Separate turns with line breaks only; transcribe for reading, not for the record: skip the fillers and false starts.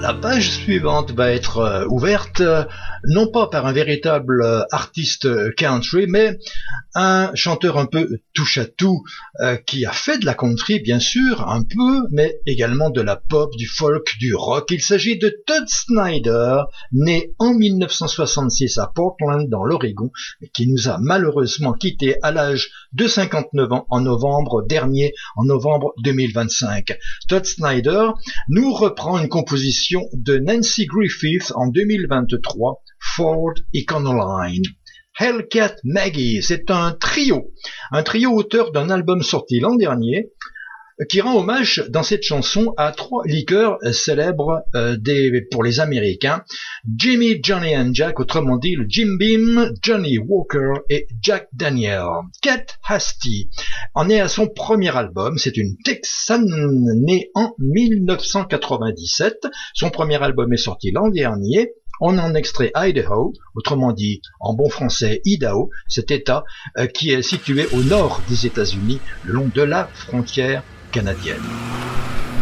La page suivante va être ouverte non pas par un véritable artiste country, mais un chanteur un peu touche-à-tout qui a fait de la country, bien sûr, un peu, mais également de la pop, du folk, du rock. Il s'agit de Todd Snider, né en 1966 à Portland, dans l'Oregon, mais qui nous a malheureusement quittés à l'âge de 59 ans en novembre dernier, en novembre 2025. Todd Snider nous reprend une composition de Nancy Griffith en 2023, Ford Econoline. Hellcat Maggie, c'est un trio auteur d'un album sorti l'an dernier, qui rend hommage dans cette chanson à 3 liqueurs célèbres pour les Américains, Jimmy, Johnny and Jack, autrement dit le Jim Beam, Johnny Walker et Jack Daniel. Kate Hasty en est à son premier album, c'est une Texane née en 1997, son premier album est sorti l'an dernier. On en extrait Idaho, autrement dit, en bon français, Idaho, cet État qui est situé au nord des États-Unis, le long de la frontière canadienne.